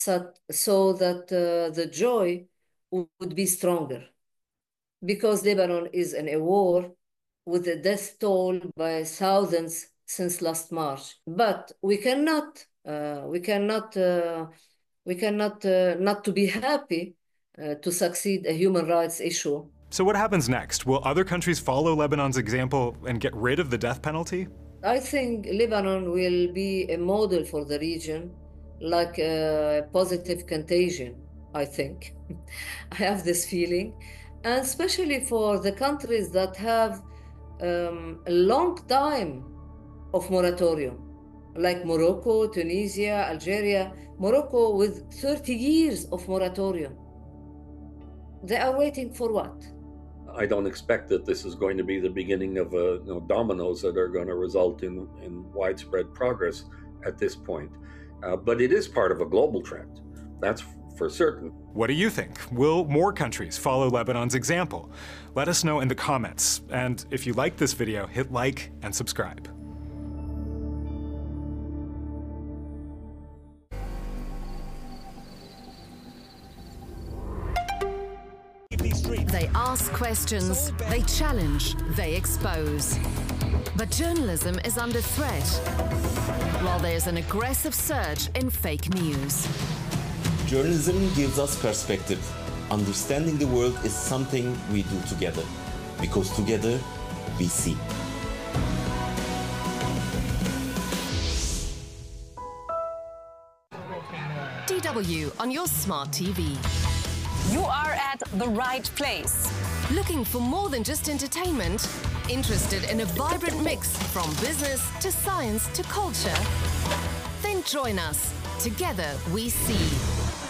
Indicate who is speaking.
Speaker 1: so that the joy would be stronger. Because Lebanon is in a war with a death toll by thousands since last March. But we cannot not to be happy to succeed a human rights issue.
Speaker 2: So what happens next? Will other countries follow Lebanon's example and get rid of the death penalty?
Speaker 1: I think Lebanon will be a model for the region, like a positive contagion, I think. I have this feeling, and especially for the countries that have a long time of moratorium, like Morocco, Tunisia, Algeria. Morocco with 30 years of moratorium. They are waiting for what?
Speaker 3: I don't expect that this is going to be the beginning of dominoes that are going to result in widespread progress at this point. But it is part of a global trend. That's for certain.
Speaker 2: What do you think? Will more countries follow Lebanon's example? Let us know in the comments. And if you like this video, hit like and subscribe.
Speaker 4: They ask questions, they challenge, they expose. But journalism is under threat, while there's an aggressive surge in fake news.
Speaker 5: Journalism gives us perspective. Understanding the world is something we do together, because together we see.
Speaker 4: DW on your smart TV.
Speaker 6: You are at the right place.
Speaker 4: Looking for more than just entertainment? Interested in a vibrant mix from business to science to culture? Then join us. Together we see.